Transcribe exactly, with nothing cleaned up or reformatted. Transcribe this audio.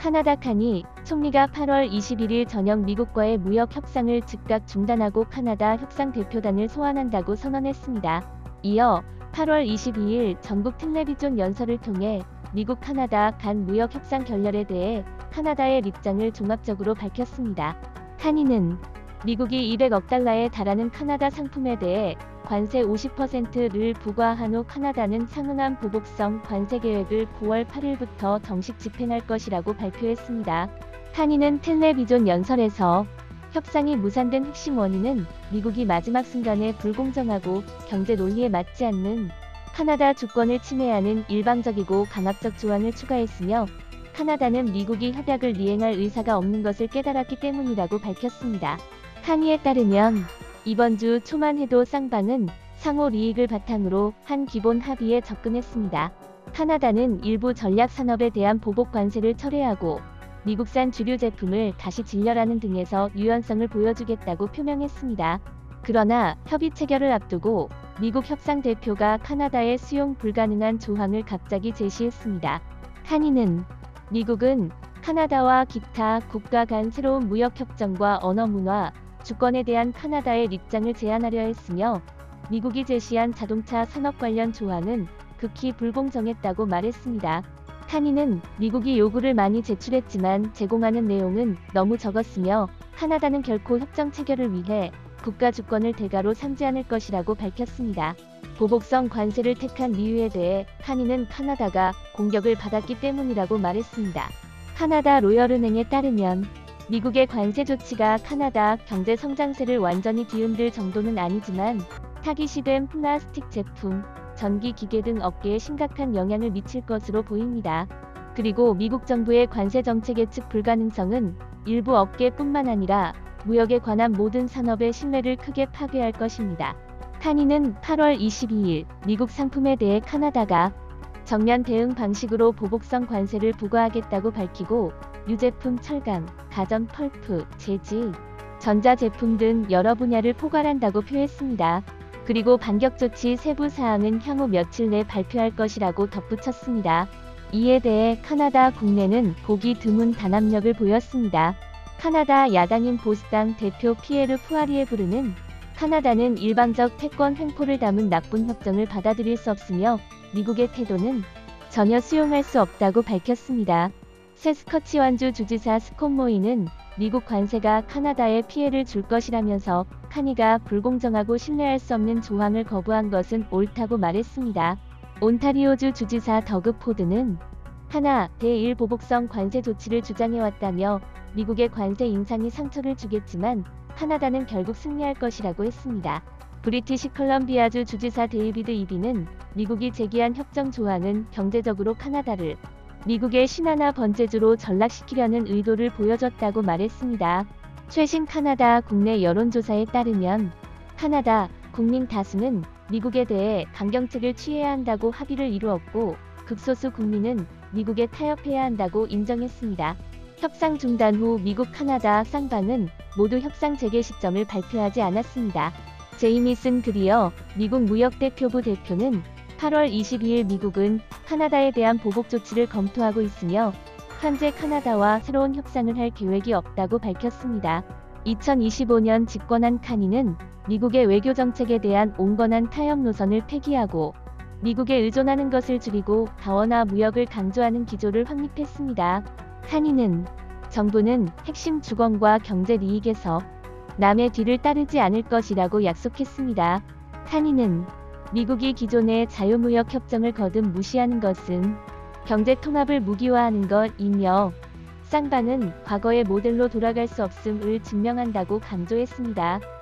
카나다 칸이 총리가 팔월 이십일일 저녁 미국과의 무역 협상을 즉각 중단하고 카나다 협상 대표단을 소환한다고 선언했습니다. 이어 팔월 이십이일 전국 텔레비전 연설을 통해 미국 카나다 간 무역 협상 결렬에 대해 카나다의 입장을 종합적으로 밝혔습니다. 칸이는 미국이 이백억 달러에 달하는 카나다 상품에 대해 관세 오십 퍼센트를 부과한 후 카나다는 상응한 보복성 관세 계획을 구월 팔일부터 정식 집행할 것이라고 발표했습니다. 칸이는 텔레비전 연설에서 협상이 무산된 핵심 원인은 미국이 마지막 순간에 불공정하고 경제 논리에 맞지 않는 카나다 주권을 침해하는 일방적이고 강압적 조항을 추가했으며 카나다는 미국이 협약을 이행할 의사가 없는 것을 깨달았기 때문이라고 밝혔습니다. 칸이에 따르면 이번 주 초만 해도 쌍방은 상호 이익을 바탕으로 한 기본 합의에 접근했습니다. 카나다는 일부 전략 산업에 대한 보복 관세를 철회하고 미국산 주류 제품을 다시 진열하는 등에서 유연성을 보여주겠다고 표명했습니다. 그러나 협의 체결을 앞두고 미국 협상 대표가 카나다의 수용 불가능한 조항을 갑자기 제시했습니다. 칸이는 미국은 카나다와 기타 국가 간 새로운 무역협정과 언어문화, 주권에 대한 카나다의 입장을 제안하려 했으며 미국이 제시한 자동차 산업 관련 조항은 극히 불공정했다고 말했습니다. 칸이는 미국이 요구를 많이 제출했지만 제공하는 내용은 너무 적었으며 카나다는 결코 협정 체결을 위해 국가 주권을 대가로 삼지 않을 것이라고 밝혔습니다. 보복성 관세를 택한 이유에 대해 칸이는 카나다가 공격을 받았기 때문이라고 말했습니다. 카나다 로열은행에 따르면 미국의 관세 조치가 카나다 경제 성장세를 완전히 뒤흔들 정도는 아니지만 타깃이 된 플라스틱 제품, 전기 기계 등 업계에 심각한 영향을 미칠 것으로 보입니다. 그리고 미국 정부의 관세 정책 예측 불가능성은 일부 업계뿐만 아니라 무역에 관한 모든 산업의 신뢰를 크게 파괴할 것입니다. 칸이는 팔월 이십이일 미국 상품에 대해 카나다가 정면 대응 방식으로 보복성 관세를 부과하겠다고 밝히고 유제품 철강, 가전 펄프, 제지, 전자제품 등 여러 분야를 포괄한다고 표했습니다. 그리고 반격 조치 세부 사항은 향후 며칠 내 발표할 것이라고 덧붙였습니다. 이에 대해 카나다 국내는 보기 드문 단합력을 보였습니다. 카나다 야당인 보수당 대표 피에르 푸아리에브르는 카나다는 일방적 패권 횡포를 담은 나쁜 협정을 받아들일 수 없으며 미국의 태도는 전혀 수용할 수 없다고 밝혔습니다. 세스커치완주 주지사 스콧 모이는 미국 관세가 카나다에 피해를 줄 것이라면서 칸이가 불공정하고 신뢰할 수 없는 조항을 거부한 것은 옳다고 말했습니다. 온타리오주 주지사 더그 포드는 하나 대일 보복성 관세 조치를 주장해왔다며 미국의 관세 인상이 상처를 주겠지만 카나다는 결국 승리할 것이라고 했습니다. 브리티시 컬럼비아주 주지사 데이비드 이비는 미국이 제기한 협정 조항은 경제적으로 카나다를 미국의 신하나 번제주로 전락시키려는 의도를 보여줬다고 말했습니다. 최신 카나다 국내 여론조사에 따르면 카나다 국민 다수는 미국에 대해 강경책을 취해야 한다고 합의를 이루었고 극소수 국민은 미국에 타협해야 한다고 인정했습니다. 협상 중단 후 미국 카나다 쌍방은 모두 협상 재개 시점을 발표하지 않았습니다. 제이미슨 그리어 미국 무역대표부 대표는 팔월 이십이일 미국은 카나다에 대한 보복 조치를 검토하고 있으며 현재 카나다와 새로운 협상을 할 계획이 없다고 밝혔습니다. 이천이십오년 집권한 칸이는 미국의 외교 정책에 대한 온건한 타협 노선을 폐기하고 미국에 의존하는 것을 줄이고 다원화 무역을 강조하는 기조를 확립했습니다. 칸이는 정부는 핵심 주권과 경제 이익에서 남의 뒤를 따르지 않을 것이라고 약속했습니다. 칸이는 미국이 기존의 자유무역 협정을 거듭 무시하는 것은 경제 통합을 무기화하는 것이며 쌍방은 과거의 모델로 돌아갈 수 없음을 증명한다고 강조했습니다.